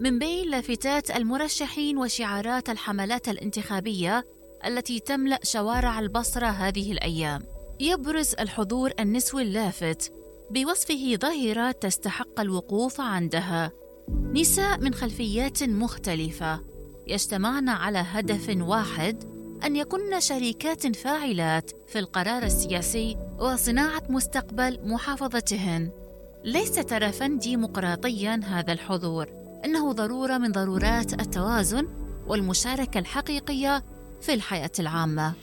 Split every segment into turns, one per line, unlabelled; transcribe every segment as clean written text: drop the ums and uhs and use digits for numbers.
من بين لافتات المرشحين وشعارات الحملات الانتخابية التي تملأ شوارع البصرة هذه الأيام، يبرز الحضور النسوي اللافت بوصفه ظاهرة تستحق الوقوف عندها. نساء من خلفيات مختلفة يجتمعن على هدف واحد، أن يكن شريكات فاعلات في القرار السياسي وصناعة مستقبل محافظتهن. ليس ترفاً ديمقراطياً هذا الحضور، إنه ضرورة من ضرورات التوازن والمشاركة الحقيقية في الحياة العامة.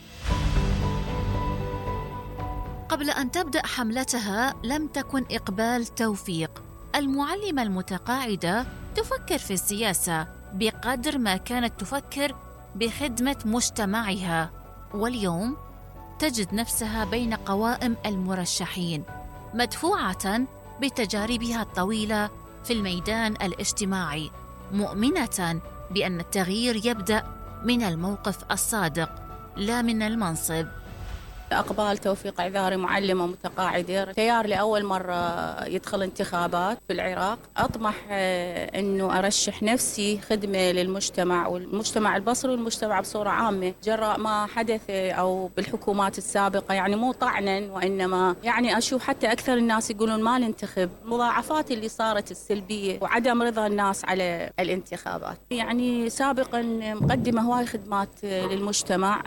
قبل أن تبدأ حملتها لم تكن إقبال توفيق المعلمة المتقاعدة تفكر في السياسة بقدر ما كانت تفكر بخدمة مجتمعها، واليوم تجد نفسها بين قوائم المرشحين مدفوعة بتجاربها الطويلة في الميدان الاجتماعي، مؤمنة بأن التغيير يبدأ من الموقف الصادق لا من المنصب.
أقبال توفيق عذاري، معلمة متقاعدة، تيار لأول مرة يدخل انتخابات في العراق. أطمح أنه أرشح نفسي خدمة للمجتمع والمجتمع البصري والمجتمع بصورة عامة، جراء ما حدث أو بالحكومات السابقة، يعني مو طعنا وإنما يعني أشوف حتى أكثر الناس يقولون ما ننتخب، مضاعفات اللي صارت السلبية وعدم رضا الناس على الانتخابات. يعني سابقا مقدمة هواي خدمات للمجتمع،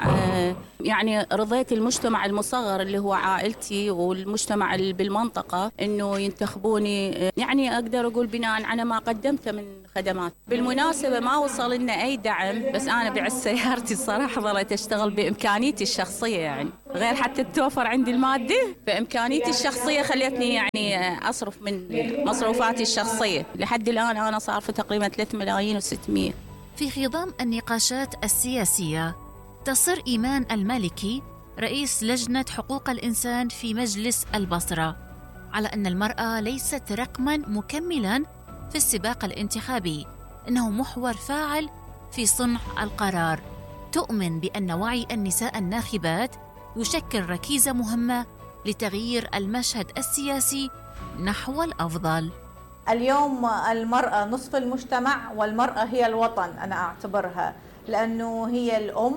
يعني رضيت المجتمع المصغر اللي هو عائلتي والمجتمع بالمنطقة إنه ينتخبوني، يعني أقدر أقول بناء على ما قدمته من خدمات. بالمناسبة ما وصل لنا أي دعم، بس أنا بعز سيارتي الصراحة ظلت أشتغل بإمكانيتي الشخصية، يعني غير حتى التوفر عندي المادة، فإمكانيتي الشخصية خلتني يعني أصرف من مصروفاتي الشخصية. لحد الآن أنا صارفة تقريبا 3,600,000.
في خضم النقاشات السياسية تصر إيمان المالكي رئيس لجنة حقوق الإنسان في مجلس البصرة على أن المرأة ليست رقماً مكملاً في السباق الانتخابي، إنه محور فاعل في صنع القرار. تؤمن بأن وعي النساء الناخبات يشكل ركيزة مهمة لتغيير المشهد السياسي نحو الأفضل.
اليوم المرأة نصف المجتمع، والمرأة هي الوطن. أنا أعتبرها لأنه هي الأم،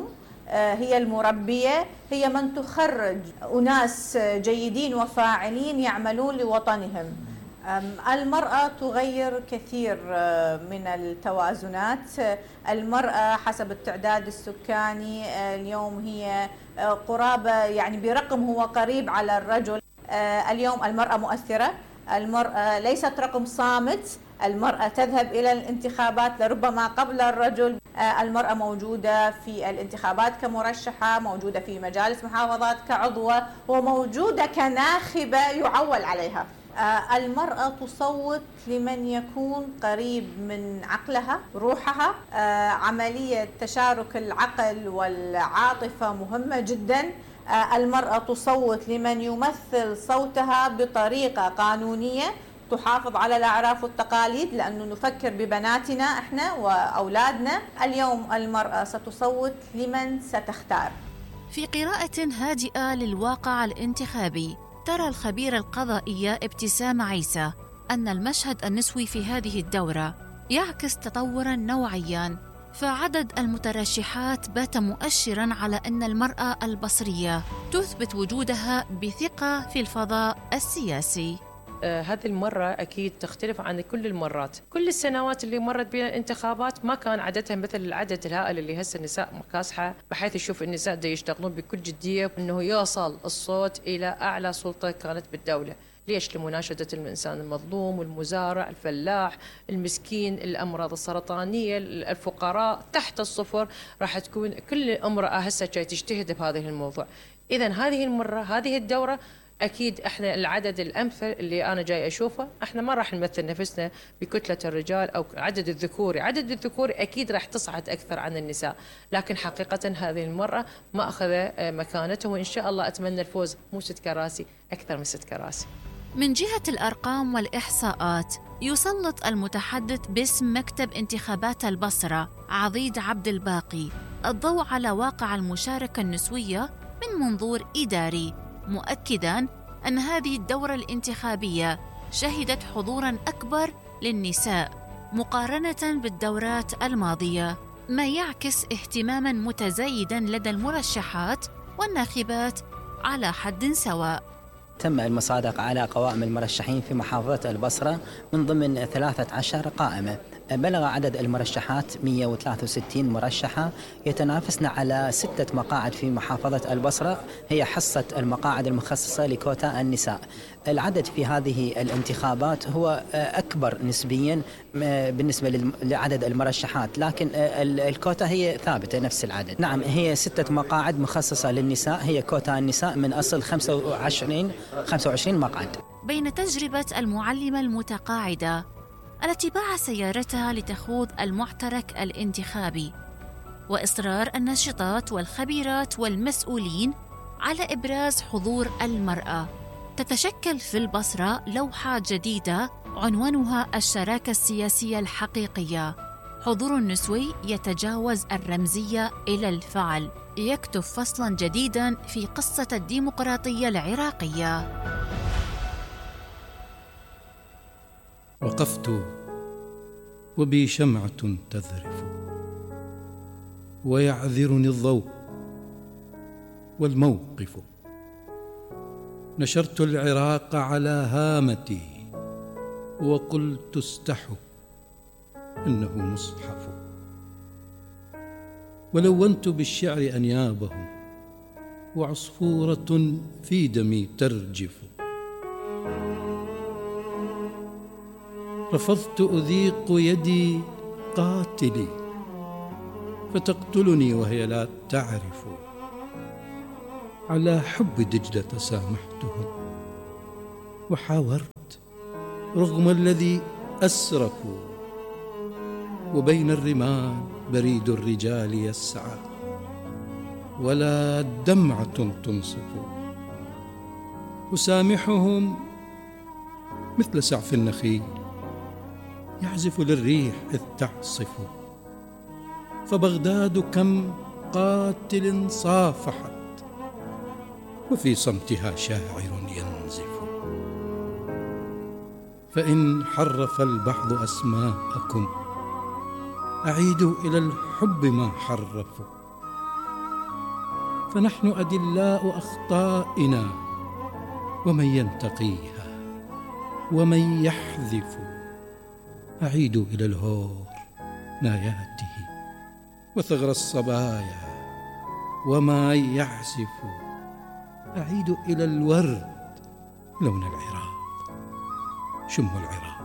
هي المربية، هي من تخرج أناس جيدين وفاعلين يعملون لوطنهم. المرأة تغير كثير من التوازنات. المرأة حسب التعداد السكاني اليوم هي قرابة، يعني برقم هو قريب على الرجل. اليوم المرأة مؤثرة، المرأة ليست رقم صامت، المرأة تذهب إلى الانتخابات لربما قبل الرجل. المرأة موجودة في الانتخابات كمرشحة، موجودة في مجالس محافظات كعضوة، وموجودة كناخبة يعول عليها. المرأة تصوت لمن يكون قريب من عقلها، روحها. عملية تشارك العقل والعاطفة مهمة جدا. المرأة تصوت لمن يمثل صوتها بطريقة قانونية تحافظ على الأعراف والتقاليد، لأنه نفكر ببناتنا إحنا وأولادنا. اليوم المرأة ستصوت لمن ستختار.
في قراءة هادئة للواقع الانتخابي ترى الخبيرة القضائية ابتسام عيسى أن المشهد النسوي في هذه الدورة يعكس تطوراً نوعياً، فعدد المترشحات بات مؤشراً على أن المرأة البصرية تثبت وجودها بثقة في الفضاء السياسي.
هذه المرة أكيد تختلف عن كل المرات. كل السنوات اللي مرت بين الانتخابات ما كان عددها مثل العدد الهائل اللي هسه النساء مكاسحة، بحيث يشوف النساء دا يشتغلون بكل جدية إنه يوصل الصوت إلى أعلى سلطة كانت بالدولة. ليش؟ لمناشدة الإنسان المظلوم والمزارع، الفلاح، المسكين، الأمراض السرطانية، الفقراء تحت الصفر. راح تكون كل امرأة هسه جاي تجتهد بهذه الموضوع. إذن هذه المرة هذه الدورة أكيد إحنا العدد الأمثل اللي أنا جاي أشوفه، إحنا ما راح نمثل نفسنا بكتلة الرجال أو عدد الذكوري أكيد راح تصعد أكثر عن النساء، لكن حقيقة هذه المرة ما أخذ مكانته، وإن شاء الله أتمنى الفوز مو 6 كراسي، أكثر من 6 كراسي.
من جهة الأرقام والإحصاءات يسلط المتحدث باسم مكتب انتخابات البصرة عضيد عبد الباقي الضوء على واقع المشاركة النسوية من منظور إداري، مؤكداً أن هذه الدورة الانتخابية شهدت حضوراً أكبر للنساء مقارنة بالدورات الماضية، ما يعكس اهتماماً متزايداً لدى المرشحات والناخبات على حد سواء.
تم المصادقة على قوائم المرشحين في محافظة البصرة من ضمن 13 قائمة. بلغ عدد المرشحات 163 مرشحة، يتنافسن على 6 مقاعد في محافظة البصرة، هي حصة المقاعد المخصصة لكوتا النساء. العدد في هذه الانتخابات هو أكبر نسبيا بالنسبة لعدد المرشحات، لكن الكوتا هي ثابتة نفس العدد. نعم، هي 6 مقاعد مخصصة للنساء، هي كوتا النساء من أصل 25 مقعد.
بين تجربة المعلمة المتقاعدة التي باع سيارتها لتخوض المعترك الانتخابي، وإصرار الناشطات والخبيرات والمسؤولين على إبراز حضور المرأة، تتشكل في البصرة لوحة جديدة عنوانها الشراكة السياسية الحقيقية. حضور النسوي يتجاوز الرمزية إلى الفعل، يكتب فصلاً جديداً في قصة الديمقراطية العراقية.
وقفت وبي شمعة تذرف، ويعذرني الضوء والموقف. نشرت العراق على هامتي وقلت استحوا إنه مصحف، ولونت بالشعر أنيابهم وعصفورة في دمي ترجف. رفضت أذيق يدي قاتلي فتقتلني وهي لا تعرف. على حب دجلة سامحتهم وحاورت رغم الذي أسرفوا، وبين الرمال بريد الرجال يسعى ولا دمعة تنصف. أسامحهم مثل سعف النخيل يعزف للريح إذ تعصف. فبغداد كم قاتل صافحت وفي صمتها شاعر ينزف. فإن حرف البعض أسماءكم أعيدوا إلى الحب ما حرفوا. فنحن أدلاء أخطائنا، ومن ينتقيها ومن يحذف. أعيدوا إلى الهور ناياته وثغر الصبايا وما يعزف. أعيدوا إلى الورد لون العراق، شم العراق.